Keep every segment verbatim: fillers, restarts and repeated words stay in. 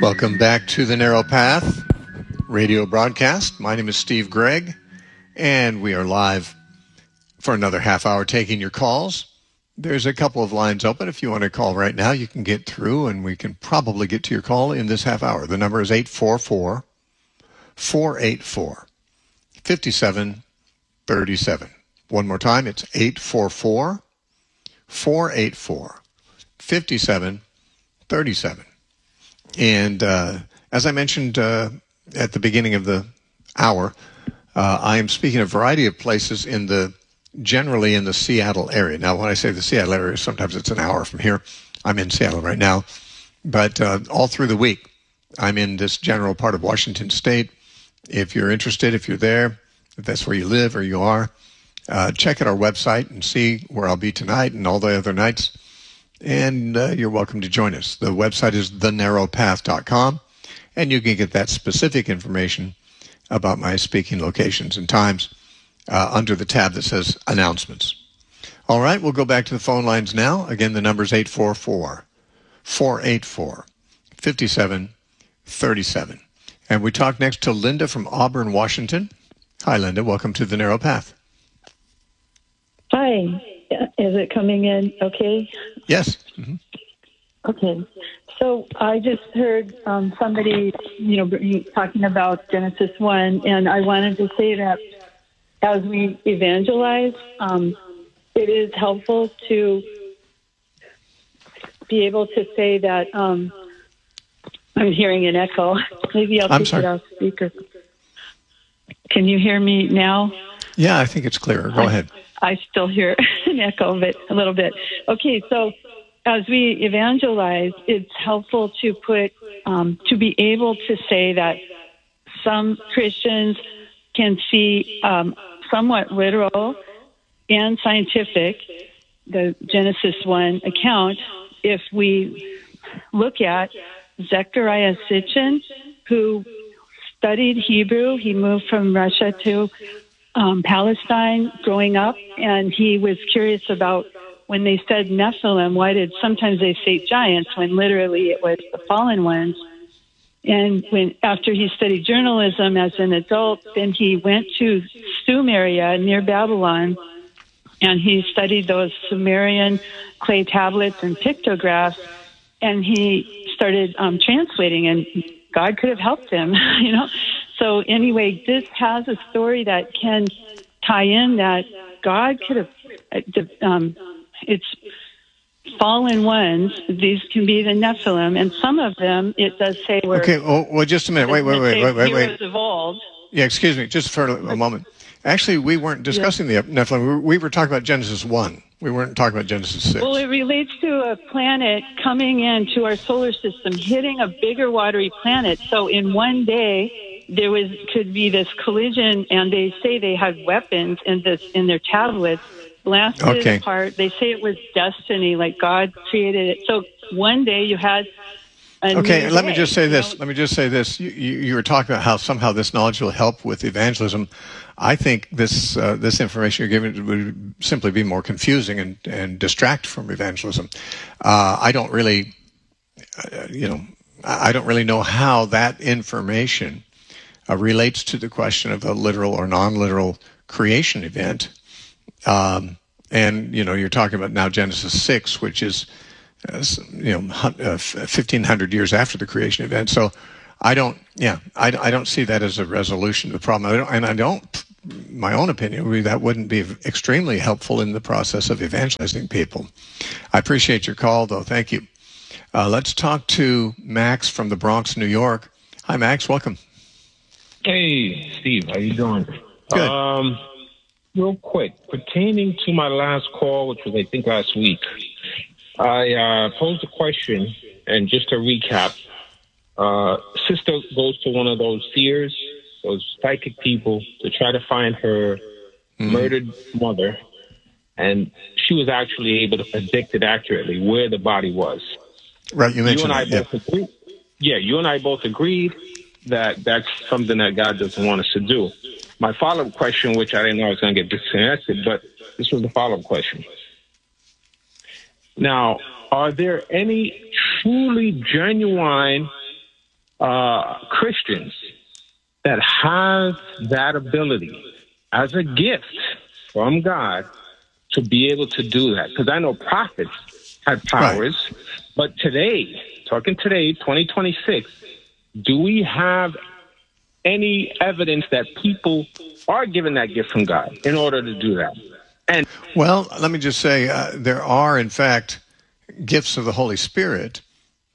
Welcome back to the Narrow Path radio broadcast. My name is Steve Gregg, and we are live for another half hour taking your calls. There's a couple of lines open. If you want to call right now, you can get through, and we can probably get to your call in this half hour. The number is eight four four, four eight four, five seven three seven. One more time, it's eight four four, four eight four, five seven three seven. And uh, as I mentioned uh, at the beginning of the hour, uh, I am speaking a variety of places in the generally in the Seattle area. Now, when I say the Seattle area, sometimes it's an hour from here. I'm in Seattle right now. But uh, all through the week, I'm in this general part of Washington State. If you're interested, if you're there, if that's where you live or you are, uh, check out our website and see where I'll be tonight and all the other nights. And uh, you're welcome to join us. The website is the narrow path dot com, and you can get that specific information about my speaking locations and times uh, under the tab that says Announcements. All right, we'll go back to the phone lines now. Again, the number is eight four four, four eight four, five seven three seven. And we talk next to Linda from Auburn, Washington. Hi, Linda. Welcome to the Narrow Path. Hi. Is it coming in okay? Yes. Mm-hmm. Okay. So I just heard um, somebody, you know, talking about Genesis one, and I wanted to say that as we evangelize, um, it is helpful to be able to say that um, I'm hearing an echo. Maybe I'll I'm take sorry. it off speaker. Can you hear me now? Yeah, I think it's clearer. Go I, ahead. I still hear an echo of it a little bit. Okay, so as we evangelize, it's helpful to put, um, to be able to say that some Christians can see um, somewhat literal and scientific, the Genesis one account, if we look at Zecharia Sitchin, who studied Hebrew. He moved from Russia to Um, Palestine growing up, and he was curious about when they said Nephilim, why did sometimes they say giants when literally it was the fallen ones? And when after he studied journalism as an adult, then he went to Sumeria near Babylon, and he studied those Sumerian clay tablets and pictographs, and he started um, translating, and God could have helped him, you know. So anyway, this has a story that can tie in that God could have, um, it's fallen ones. These can be the Nephilim, and some of them, it does say were... Okay, well, well just a minute. Wait, wait, wait, wait, wait, wait. Of old. Yeah, excuse me, just for a moment. Actually, we weren't discussing yeah. the Nephilim. We were, we were talking about Genesis one. We weren't talking about Genesis six. Well, it relates to a planet coming into our solar system, hitting a bigger watery planet. So in one day, there was could be this collision, and they say they had weapons in this in their tablets, blasted okay. it apart. They say it was destiny, like God created it. So one day you had a Okay, new let day, me just say you this. know? Let me just say this. You, you, you were talking about how somehow this knowledge will help with evangelism. I think this uh, this information you're giving would simply be more confusing and, and distract from evangelism. Uh, I don't really, uh, you know, I don't really know how that information uh, relates to the question of a literal or non-literal creation event. Um, and, you know, you're talking about now Genesis six, which is, uh, you know, uh, fifteen hundred years after the creation event. So I don't, yeah, I, I don't see that as a resolution to the problem. I don't, and I don't, my own opinion, that wouldn't be extremely helpful in the process of evangelizing people. I appreciate your call, though. Thank you. Uh, let's talk to Max from the Bronx, New York. Hi, Max. Welcome. Hey, Steve. How you doing? Good. Um, real quick, pertaining to my last call, which was, I think, last week, I uh, posed a question, and just to recap, uh, sister goes to one of those seers, those psychic people, to try to find her mm. murdered mother, and she was actually able to predict it accurately where the body was. Right, you mentioned you and that, I yeah. both agreed, yeah, you and I both agreed that that's something that God doesn't want us to do. My follow-up question, which I didn't know I was going to get disconnected, but this was the follow-up question. Now, are there any truly genuine uh, Christians that have that ability as a gift from God to be able to do that. Because I know prophets had powers, right. But today, talking today, twenty twenty-six, do we have any evidence that people are given that gift from God in order to do that? And well, let me just say, uh, there are, in fact, gifts of the Holy Spirit,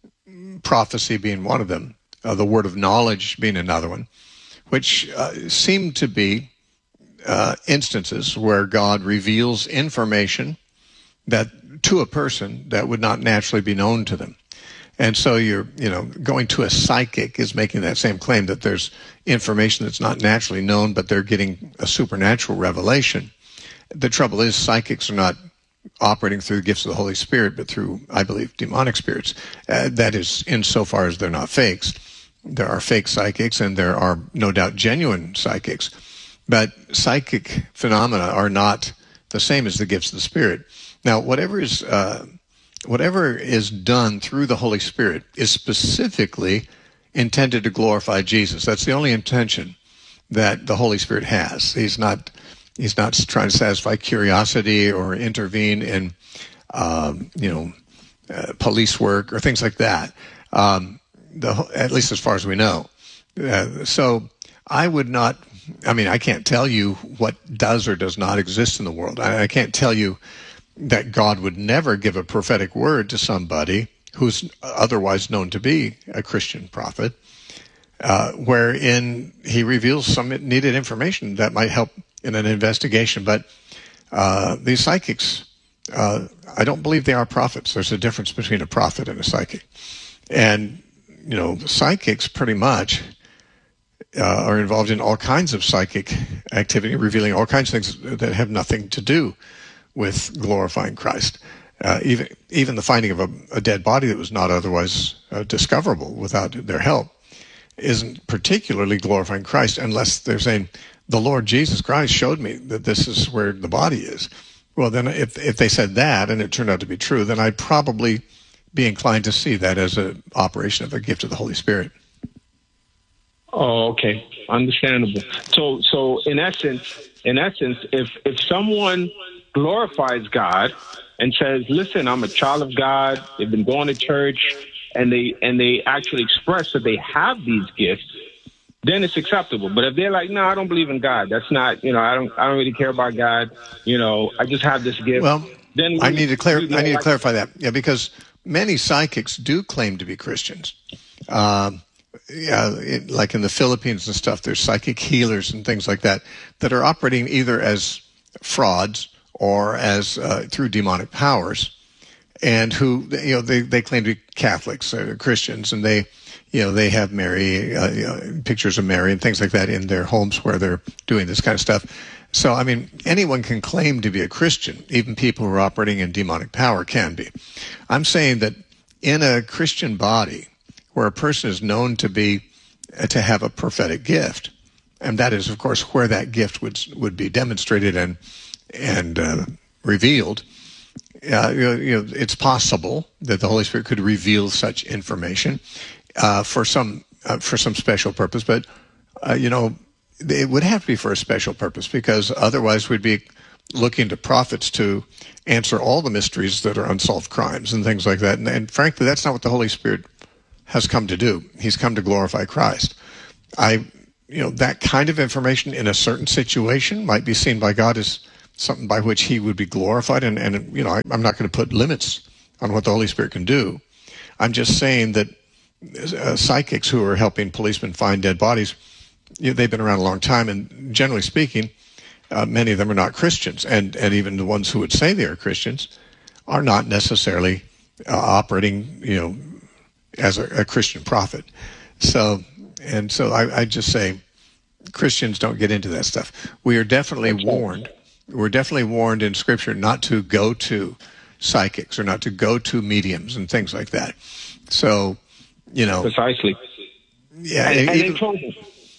prophecy being one of them, uh, the word of knowledge being another one, which uh, seem to be uh, instances where God reveals information that to a person that would not naturally be known to them. And so you're, you know, going to a psychic is making that same claim that there's information that's not naturally known, but they're getting a supernatural revelation. The trouble is psychics are not operating through the gifts of the Holy Spirit, but through, I believe, demonic spirits. Uh, that is, insofar as they're not fakes. There are fake psychics, and there are no doubt genuine psychics. But psychic phenomena are not the same as the gifts of the Spirit. Now, whatever is uh, whatever is done through the Holy Spirit is specifically intended to glorify Jesus. That's the only intention that the Holy Spirit has. He's not he's not trying to satisfy curiosity or intervene in um, you know uh, police work or things like that. Um, the, at least as far as we know. Uh, so I would not. I mean, I can't tell you what does or does not exist in the world. I, I can't tell you that God would never give a prophetic word to somebody who's otherwise known to be a Christian prophet, uh, wherein he reveals some needed information that might help in an investigation. But uh, these psychics, uh, I don't believe they are prophets. There's a difference between a prophet and a psychic. And, you know, psychics pretty much uh, are involved in all kinds of psychic activity, revealing all kinds of things that have nothing to do with glorifying Christ. Uh, even even the finding of a, a dead body that was not otherwise uh, discoverable without their help isn't particularly glorifying Christ unless they're saying, the Lord Jesus Christ showed me that this is where the body is. Well, then if if they said that and it turned out to be true, then I'd probably be inclined to see that as an operation of a gift of the Holy Spirit. Oh, okay. Understandable. So so in essence, in essence, if if someone glorifies God and says, listen, I'm a child of God, they've been going to church, and they and they actually express that they have these gifts, then it's acceptable. But if they're like, no, I don't believe in God, that's not, you know, I don't I don't really care about God, you know, I just have this gift. Well, then we, I need to clar- we, I need like- to clarify that. Yeah, because many psychics do claim to be Christians. Um, yeah, it, like in the Philippines and stuff, there's psychic healers and things like that that are operating either as frauds or as uh, through demonic powers, and who, you know, they, they claim to be Catholics or Christians, and they, you know, they have Mary, uh, you know, pictures of Mary and things like that in their homes where they're doing this kind of stuff. So, I mean, anyone can claim to be a Christian. Even people who are operating in demonic power can be. I'm saying that in a Christian body where a person is known to be, uh, to have a prophetic gift, and that is, of course, where that gift would would be demonstrated and and uh, revealed, uh, you know, you know, it's possible that the Holy Spirit could reveal such information uh, for some uh, for some special purpose. But uh, you know, it would have to be for a special purpose, because otherwise we'd be looking to prophets to answer all the mysteries that are unsolved crimes and things like that. And, and frankly, that's not what the Holy Spirit has come to do. He's come to glorify Christ. I, you know, that kind of information in a certain situation might be seen by God as something by which he would be glorified. And, and you know, I, I'm not going to put limits on what the Holy Spirit can do. I'm just saying that uh, psychics who are helping policemen find dead bodies, you know, they've been around a long time, and generally speaking, uh, many of them are not Christians. And, and even the ones who would say they are Christians are not necessarily uh, operating, you know, as a, a Christian prophet. So, and so I, I just say Christians don't get into that stuff. We are definitely warned. We're definitely warned in Scripture not to go to psychics or not to go to mediums and things like that. So, you know. Precisely. Yeah. And, and even, in closing.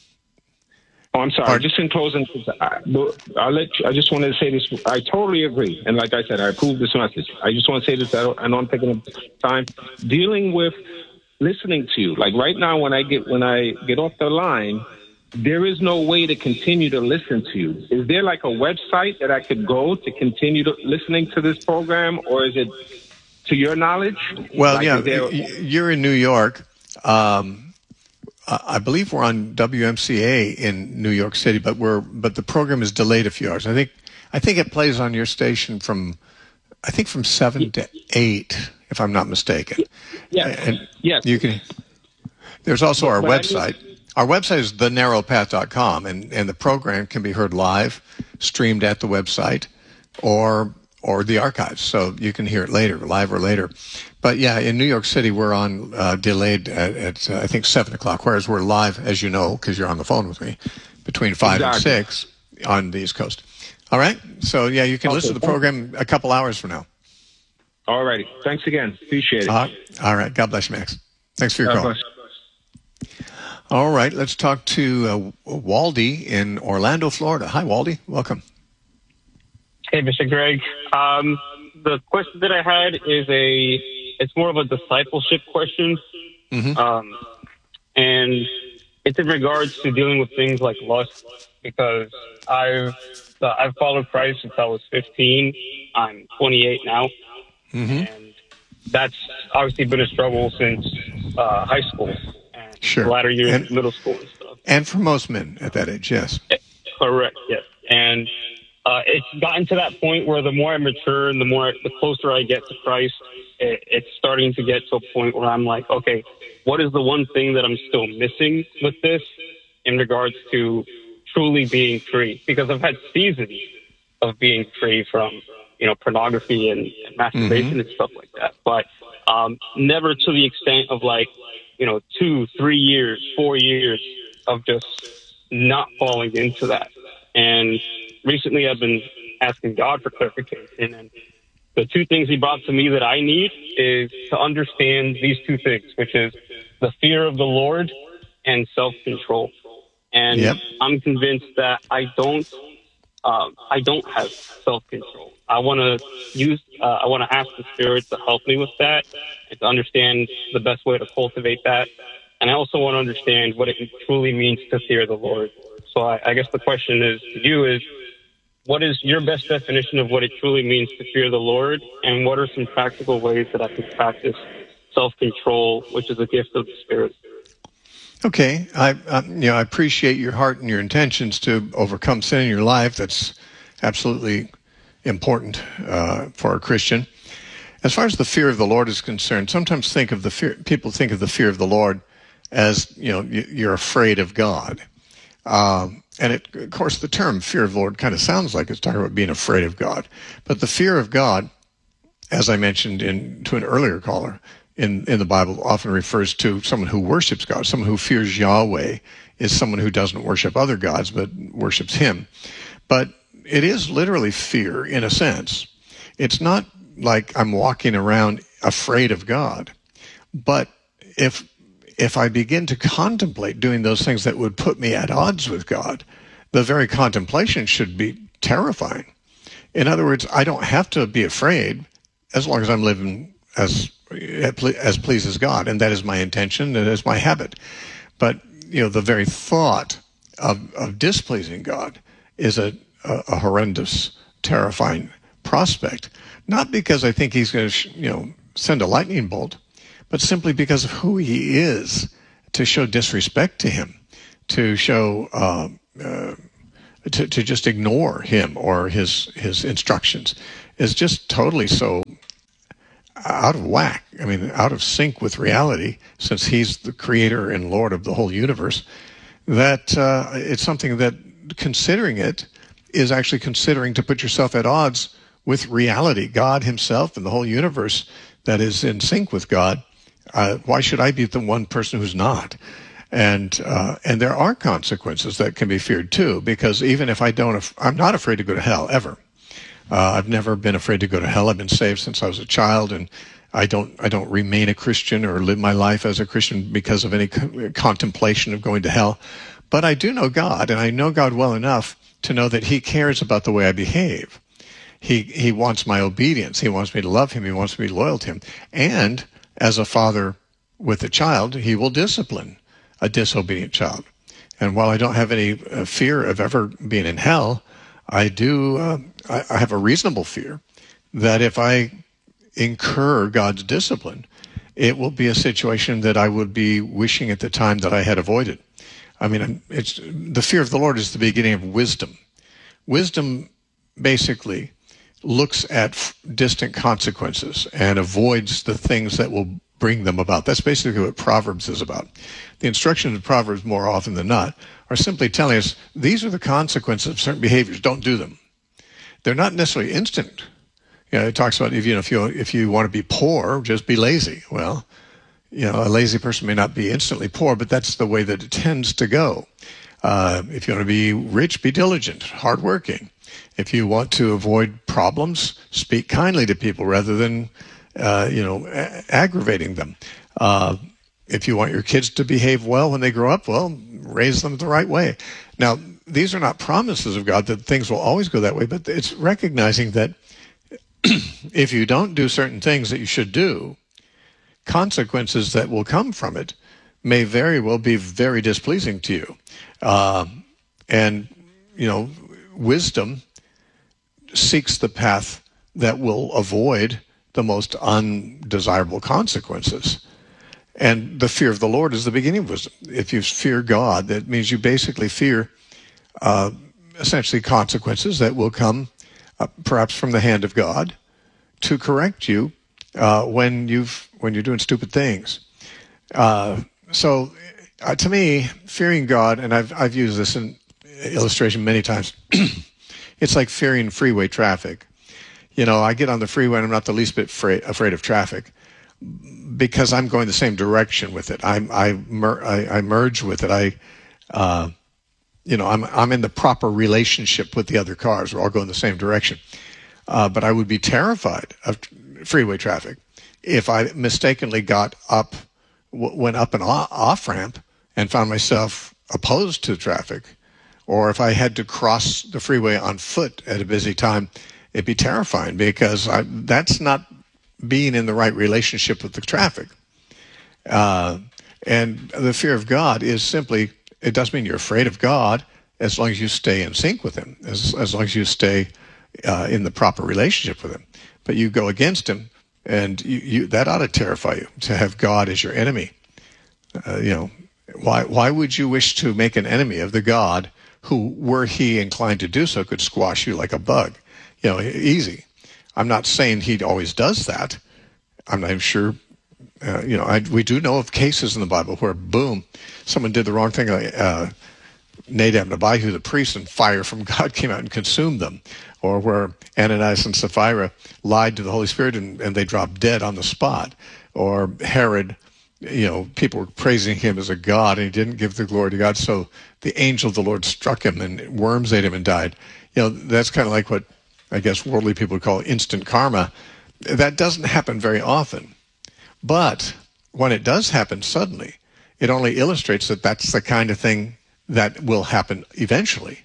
Oh, I'm sorry. Pardon? Just in closing, I, I'll let you, I just wanted to say this. I totally agree. And like I said, I approve this message. I just want to say this. I, don't, I know I'm taking up time. Dealing with listening to you. Like right now, when I get when I get off the line, there is no way to continue to listen to you. Is there like a website that I could go to continue to listening to this program, or is it, to your knowledge? Well, like, yeah, there... you're in New York. Um, I believe we're on W M C A in New York City, but we're but the program is delayed a few hours. I think I think it plays on your station from I think from seven to eight, if I'm not mistaken. Yes. And yes. You can. There's also but, our but website. I mean, our website is the narrow path dot com, and, and the program can be heard live, streamed at the website, or or the archives, so you can hear it later, live or later. But yeah, in New York City, we're on uh, delayed at, at uh, I think seven o'clock, whereas we're live, as you know, because you're on the phone with me, between five exactly. and six on the East Coast. All right, so yeah, you can okay. listen to the program a couple hours from now. All righty, thanks again, appreciate it. Uh, all right, God bless you, Max. Thanks for your God call. Bless. All right, let's talk to uh, Waldy in Orlando, Florida. Hi, Waldy. Welcome. Hey, Mister Greg. Um, the question that I had is a, it's more of a discipleship question. Mm-hmm. Um, and it's in regards to dealing with things like lust, because I've, uh, I've followed Christ since I was fifteen. I'm twenty-eight now. Mm-hmm. And that's obviously been a struggle since uh, high school. Sure. The latter years and, of middle school and stuff. And for most men at that age, yes. Correct, yes. And uh, it's gotten to that point where the more I mature and the more, the closer I get to Christ, it, it's starting to get to a point where I'm like, okay, what is the one thing that I'm still missing with this in regards to truly being free? Because I've had seasons of being free from, you know, pornography and, and masturbation mm-hmm. and stuff like that. But um, never to the extent of like, you know, two, three years, four years of just not falling into that. And recently I've been asking God for clarification. And the two things he brought to me that I need is to understand these two things, which is the fear of the Lord and self-control. And yep. I'm convinced that I don't, um, I don't have self-control. I want to use, uh, I want to ask the Spirit to help me with that and to understand the best way to cultivate that. And I also want to understand what it truly means to fear the Lord. So I, I guess the question is to you is, what is your best definition of what it truly means to fear the Lord? And what are some practical ways that I can practice self-control, which is a gift of the Spirit? Okay. I, uh, you know, I appreciate your heart and your intentions to overcome sin in your life. That's absolutely important uh, for a Christian. As far as the fear of the Lord is concerned, sometimes think of the fear, people think of the fear of the Lord as, you know, you're afraid of God. Um, and it, of course, the term fear of the Lord kind of sounds like it's talking about being afraid of God. But the fear of God, as I mentioned in to an earlier caller, in, in the Bible often refers to someone who worships God. Someone who fears Yahweh is someone who doesn't worship other gods, but worships him. But it is literally fear in a sense. It's not like I'm walking around afraid of God. But if if I begin to contemplate doing those things that would put me at odds with God, the very contemplation should be terrifying. In other words, I don't have to be afraid as long as I'm living as as pleases God, and that is my intention, that is my habit. But you know, the very thought of of displeasing God is a a, a horrendous, terrifying prospect. Not because I think he's going to, you know, send a lightning bolt, but simply because of who he is, to show disrespect to him, to show, uh, uh, to, to just ignore him or his his instructions is just totally so out of whack. I mean, out of sync with reality, since he's the creator and Lord of the whole universe, that uh, it's something that considering it is actually considering to put yourself at odds with reality, God himself and the whole universe that is in sync with God. Uh, why should I be the one person who's not? And uh, and there are consequences that can be feared too, because even if I don't, I'm not afraid to go to hell ever. Uh, I've never been afraid to go to hell. I've been saved since I was a child, and I don't I don't remain a Christian or live my life as a Christian because of any co- contemplation of going to hell. But I do know God, and I know God well enough to know that he cares about the way I behave. He he wants my obedience. He wants me to love him. He wants me to be loyal to him. And as a father with a child, he will discipline a disobedient child. And while I don't have any uh, fear of ever being in hell, I do, uh, I, I have a reasonable fear that if I incur God's discipline, it will be a situation that I would be wishing at the time that I had avoided. I mean, it's the fear of the Lord is the beginning of wisdom. Wisdom basically looks at f- distant consequences and avoids the things that will bring them about. That's basically what Proverbs is about. The instructions of Proverbs, more often than not, are simply telling us these are the consequences of certain behaviors. Don't do them. They're not necessarily instant. You know, it talks about if you know if you if you want to be poor, just be lazy. Well, you know, a lazy person may not be instantly poor, but that's the way that it tends to go. Uh, if you want to be rich, be diligent, hardworking. If you want to avoid problems, speak kindly to people rather than, uh, you know, a- aggravating them. Uh, if you want your kids to behave well when they grow up, well, raise them the right way. Now, these are not promises of God that things will always go that way, but it's recognizing that if you don't do certain things that you should do, consequences that will come from it may very well be very displeasing to you. Uh, and, you know, wisdom seeks the path that will avoid the most undesirable consequences. And the fear of the Lord is the beginning of wisdom. If you fear God, that means you basically fear uh, essentially consequences that will come uh, perhaps from the hand of God to correct you uh, when you've when you're doing stupid things. Uh, so, uh, to me, fearing God, and I've I've used this in illustration many times. It's like fearing freeway traffic. You know, I get on the freeway and I'm not the least bit afraid, afraid of traffic because I'm going the same direction with it. I'm I mer- I, I merge with it. I, uh, you know, I'm I'm in the proper relationship with the other cars. We're all going the same direction. Uh, but I would be terrified of freeway traffic if I mistakenly got up, w- went up an off ramp and found myself opposed to traffic, or if I had to cross the freeway on foot at a busy time. It'd be terrifying because I, that's not being in the right relationship with the traffic. Uh, and the fear of God is simply, it doesn't mean you're afraid of God as long as you stay in sync with him, as, as long as you stay uh, in the proper relationship with him. But you go against him, and you, you, that ought to terrify you, to have God as your enemy. Uh, you know, why, why would you wish to make an enemy of the God who, were he inclined to do so, could squash you like a bug? You know, easy. I'm not saying he always does that. I'm not even sure. Uh, you know, I, we do know of cases in the Bible where, boom, someone did the wrong thing. Uh, Nadab and Abihu, the priests, and fire from God came out and consumed them. Or where Ananias and Sapphira lied to the Holy Spirit and, and they dropped dead on the spot. Or Herod, you know, people were praising him as a god and he didn't give the glory to God. So the angel of the Lord struck him and worms ate him and died. You know, that's kind of like what I guess worldly people would call instant karma. That doesn't happen very often. But when it does happen suddenly, it only illustrates that that's the kind of thing that will happen eventually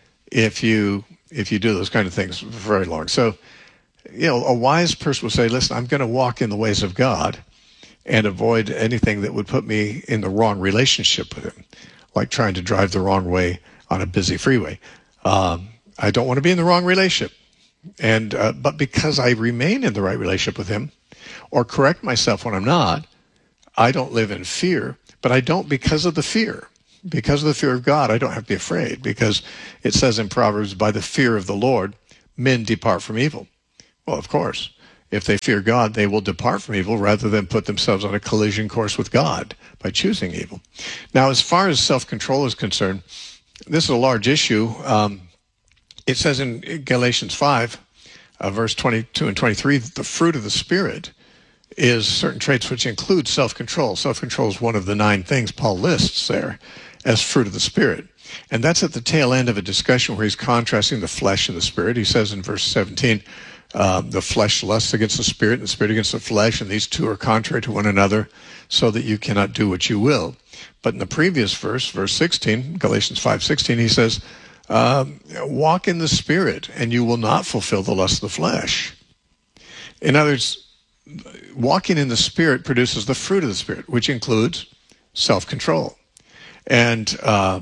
if you if you do those kind of things for very long. So, you know, a wise person will say, listen, I'm going to walk in the ways of God and avoid anything that would put me in the wrong relationship with him, like trying to drive the wrong way on a busy freeway. Um, I don't want to be in the wrong relationship. And uh, but because I remain in the right relationship with him, or correct myself when I'm not, I don't live in fear. But I don't because of the fear. Because of the fear of God, I don't have to be afraid. Because it says in Proverbs, by the fear of the Lord, men depart from evil. Well, of course, if they fear God, they will depart from evil rather than put themselves on a collision course with God by choosing evil. Now, as far as self-control is concerned, this is a large issue. Um, It says in Galatians five, uh, verse twenty-two and twenty-three, that the fruit of the Spirit is certain traits which include self-control. Self-control is one of the nine things Paul lists there as fruit of the Spirit. And that's at the tail end of a discussion where he's contrasting the flesh and the Spirit. He says in verse seventeen, uh, the flesh lusts against the Spirit and the Spirit against the flesh, and these two are contrary to one another so that you cannot do what you will. But in the previous verse, verse sixteen, Galatians five sixteen, he says, Um, walk in the Spirit, and you will not fulfill the lust of the flesh. In other words, walking in the Spirit produces the fruit of the Spirit, which includes self-control. And uh,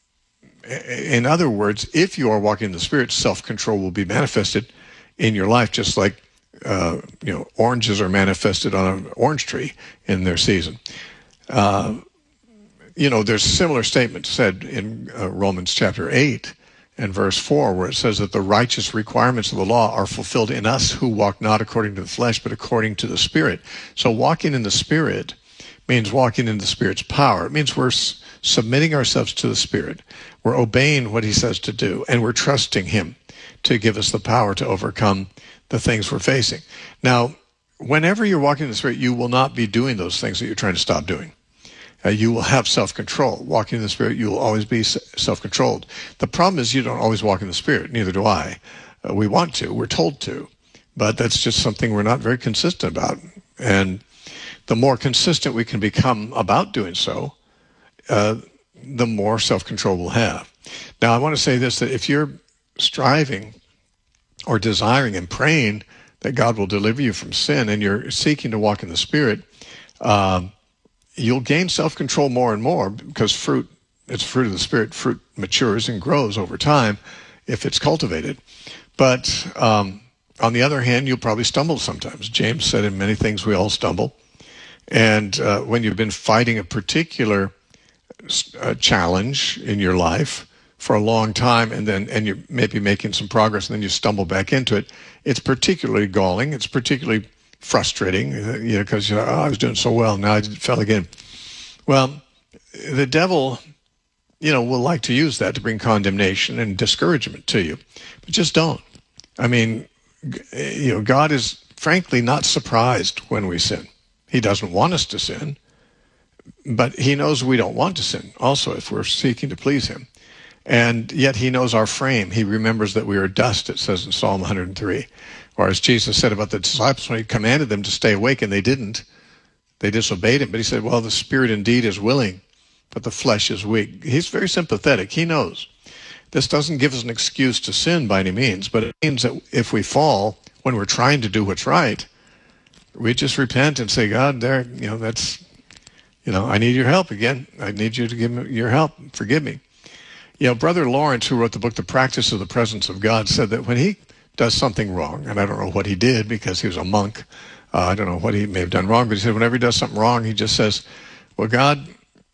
in other words, if you are walking in the Spirit, self-control will be manifested in your life, just like uh, you know, oranges are manifested on an orange tree in their season. Uh, you know, there's similar statements said in uh, Romans chapter eight and verse four, where it says that the righteous requirements of the law are fulfilled in us who walk not according to the flesh, but according to the Spirit. So walking in the Spirit means walking in the Spirit's power. It means we're s- submitting ourselves to the Spirit. We're obeying what he says to do, and we're trusting him to give us the power to overcome the things we're facing. Now, whenever you're walking in the Spirit, you will not be doing those things that you're trying to stop doing. Uh, you will have self-control. Walking in the Spirit, you will always be self-controlled. The problem is you don't always walk in the Spirit. Neither do I. Uh, we want to. We're told to. But that's just something we're not very consistent about. And the more consistent we can become about doing so, uh, the more self-control we'll have. Now, I want to say this, that if you're striving or desiring and praying that God will deliver you from sin and you're seeking to walk in the Spirit, um, you'll gain self-control more and more because fruit, it's fruit of the Spirit. Fruit matures and grows over time if it's cultivated. But um, on the other hand, you'll probably stumble sometimes. James said in many things we all stumble. And uh, when you've been fighting a particular uh, challenge in your life for a long time, and then and you're maybe making some progress, and then you stumble back into it, it's particularly galling. It's particularly frustrating, you know, because you know, oh, I was doing so well, now I fell again. Well, the devil, you know, will like to use that to bring condemnation and discouragement to you, but just don't. I mean, you know, God is frankly not surprised when we sin. He doesn't want us to sin, but he knows we don't want to sin also if we're seeking to please him. And yet he knows our frame. He remembers that we are dust, it says in Psalm one hundred three. Or as Jesus said about the disciples when he commanded them to stay awake and they didn't, they disobeyed him. But he said, well, the spirit indeed is willing, but the flesh is weak. He's very sympathetic. He knows. This doesn't give us an excuse to sin by any means, but it means that if we fall when we're trying to do what's right, we just repent and say, God, there, you know, that's, you know, I need your help again. I need you to give me your help. Forgive me. You know, Brother Lawrence, who wrote the book, The Practice of the Presence of God, said that when he does something wrong, and I don't know what he did because he was a monk. Uh, I don't know what he may have done wrong, but he said whenever he does something wrong, he just says, well, God,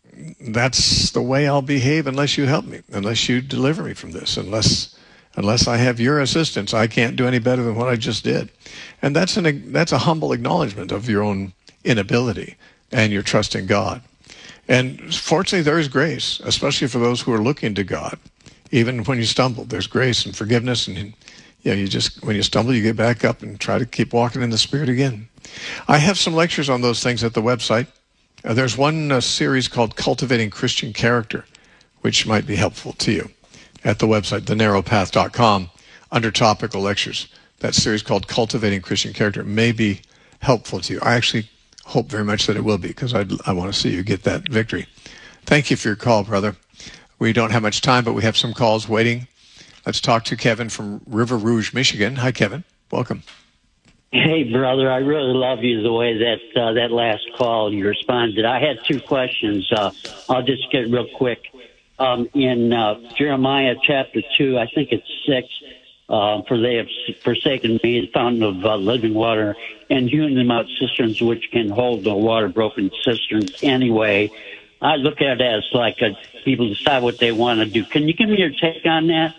that's the way I'll behave unless you help me, unless you deliver me from this, unless unless I have your assistance, I can't do any better than what I just did. And that's an that's a humble acknowledgement of your own inability and your trust in God. And fortunately, there is grace, especially for those who are looking to God. Even when you stumble, there's grace and forgiveness, and you know, you just when you stumble, you get back up and try to keep walking in the Spirit again. I have some lectures on those things at the website. Uh, there's one uh, series called Cultivating Christian Character, which might be helpful to you at the website, the narrow path dot com, under topical lectures. That series called Cultivating Christian Character may be helpful to you. I actually hope very much that it will be, because I I want to see you get that victory. Thank you for your call, brother. We don't have much time, but we have some calls waiting. Let's talk to Kevin from River Rouge, Michigan. Hi, Kevin. Welcome. Hey, brother, I really love you the way that uh, that last call you responded. I had two questions. Uh, I'll just get real quick. Um, in uh, Jeremiah chapter two, I think it's six, uh, for they have forsaken me, the fountain of uh, living water, and hewn them out cisterns which can hold the water, broken cisterns anyway. I look at it as like a, people decide what they want to do. Can you give me your take on that?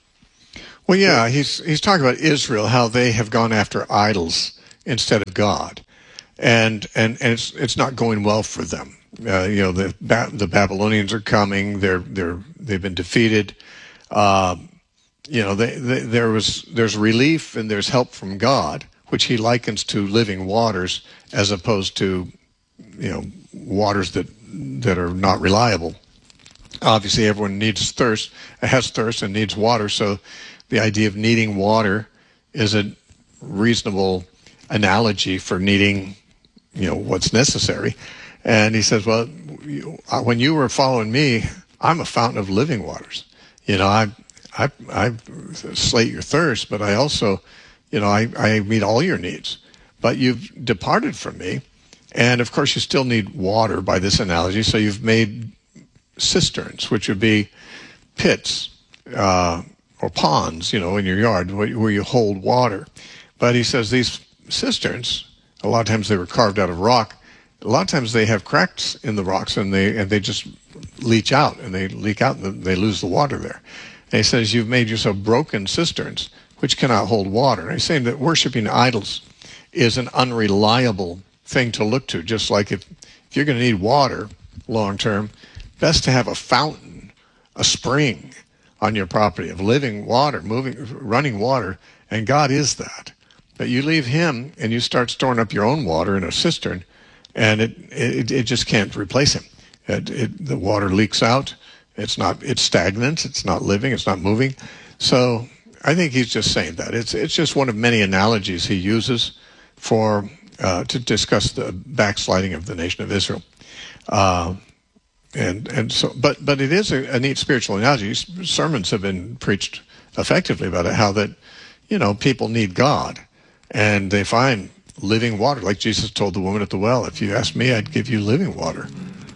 Well, yeah, he's he's talking about Israel, how they have gone after idols instead of God, and and, and it's it's not going well for them. Uh, you know, the ba- the Babylonians are coming; they're they're they've been defeated. Uh, you know, they, they, there was there's relief and there's help from God, which he likens to living waters, as opposed to, you know, waters that that are not reliable. Obviously, everyone needs thirst, has thirst, and needs water. So, the idea of needing water is a reasonable analogy for needing, you know, what's necessary. And he says, well, you, when you were following me, I'm a fountain of living waters. You know, I, I, I slate your thirst, but I also, you know, I, I meet all your needs. but you've departed from me. And, of course, you still need water by this analogy, so you've made cisterns, which would be pits uh, or ponds, you know, in your yard where you hold water. But he says these cisterns, a lot of times they were carved out of rock. A lot of times they have cracks in the rocks, and they and they just leach out, and they leak out, and they lose the water there. And he says, you've made yourself broken cisterns, which cannot hold water. And he's saying that worshiping idols is an unreliable thing to look to, just like if, if you're going to need water long term, best to have a fountain, a spring on your property of living water, moving, running water, and God is that. But you leave him and you start storing up your own water in a cistern, and it it, it just can't replace him. It, it, the water leaks out. It's not. It's stagnant. It's not living. It's not moving. So I think he's just saying that. It's it's just one of many analogies he uses for uh, to discuss the backsliding of the nation of Israel. Uh, and and so, but but it is a, a neat spiritual analogy. Sermons have been preached effectively about it. How that, you know, people need God, and they find living water, like Jesus told the woman at the well, if you ask me, I'd give you living water.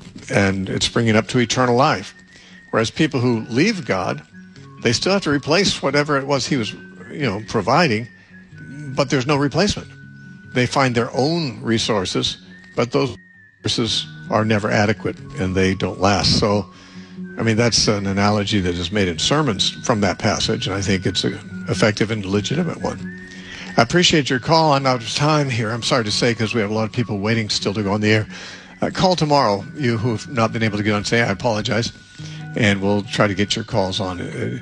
And it's bringing up to eternal life. Whereas people who leave God, they still have to replace whatever it was he was, you know, providing, but there's no replacement. They find their own resources, but those resources are never adequate and they don't last. So, I mean, that's an analogy that is made in sermons from that passage, and I think it's an effective and legitimate one. I appreciate your call. I'm out of time here, I'm sorry to say, because we have a lot of people waiting still to go on the air. Uh, call tomorrow, you who have not been able to get on today. I apologize. And we'll try to get your calls on. Uh,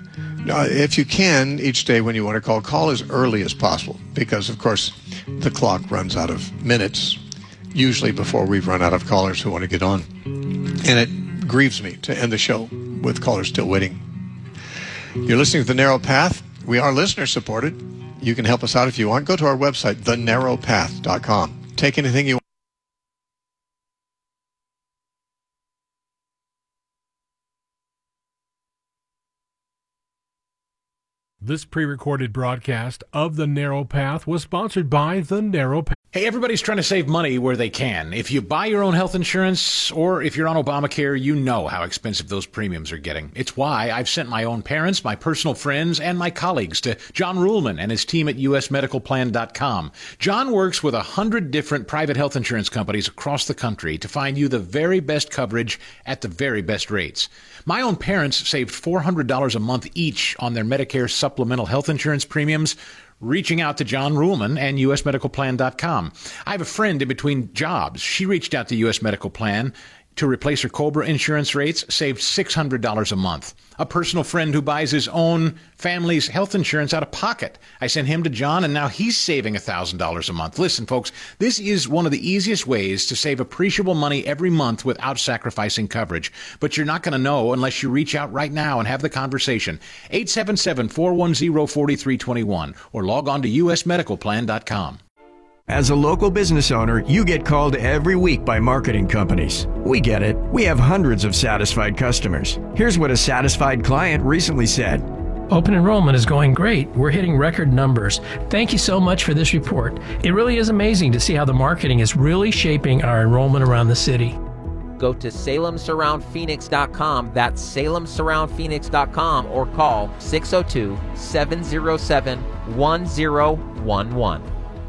if you can, each day when you want to call, call as early as possible, because, of course, the clock runs out of minutes, usually before we've run out of callers who want to get on. And it grieves me to end the show with callers still waiting. You're listening to The Narrow Path. We are listener-supported. You can help us out if you want. Go to our website, the narrow path dot com. Take anything you want. This pre-recorded broadcast of The Narrow Path was sponsored by The Narrow Path. Hey, everybody's trying to save money where they can. If you buy your own health insurance or if you're on Obamacare, you know how expensive those premiums are getting. It's why I've sent my own parents, my personal friends, and my colleagues to John Ruhlman and his team at U S medical plan dot com. John works with a hundred different private health insurance companies across the country to find you the very best coverage at the very best rates. My own parents saved four hundred dollars a month each on their Medicare supplemental health insurance premiums, reaching out to John Ruhlman and U S medical plan dot com. I have a friend in between jobs. She reached out to U S Medical Plan to replace her COBRA insurance rates, saved six hundred dollars a month. A personal friend who buys his own family's health insurance out of pocket. I sent him to John, and now he's saving one thousand dollars a month. Listen, folks, this is one of the easiest ways to save appreciable money every month without sacrificing coverage. But you're not going to know unless you reach out right now and have the conversation. eight seven seven, four one zero, four three two one or log on to U S medical plan dot com. As a local business owner, you get called every week by marketing companies. We get it. We have hundreds of satisfied customers. Here's what a satisfied client recently said. Open enrollment is going great. We're hitting record numbers. Thank you so much for this report. It really is amazing to see how the marketing is really shaping our enrollment around the city. Go to Salem Surround Phoenix dot com. That's Salem Surround Phoenix dot com or call six oh two, seven oh seven, one oh one one.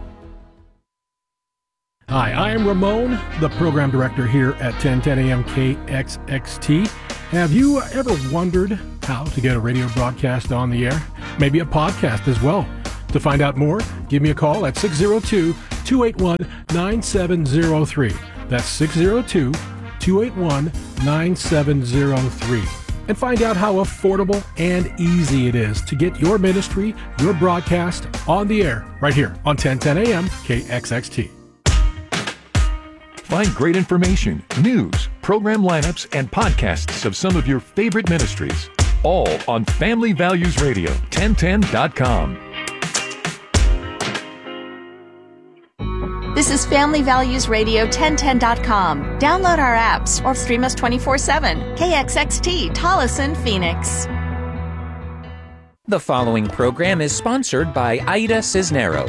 Hi, I am Ramon, the program director here at ten ten A M K X X T. Have you ever wondered how to get a radio broadcast on the air? Maybe a podcast as well. To find out more, give me a call at six oh two, two eight one, nine seven oh three. That's six oh two, two eight one, nine seven oh three. And find out how affordable and easy it is to get your ministry, your broadcast on the air right here on ten ten A M K X X T. Find great information, news, program lineups, and podcasts of some of your favorite ministries, all on Family Values Radio, ten ten dot com. This is Family Values Radio, ten ten dot com. Download our apps or stream us twenty-four seven. K X X T, Tolleson, Phoenix. The following program is sponsored by Ida Cisneros.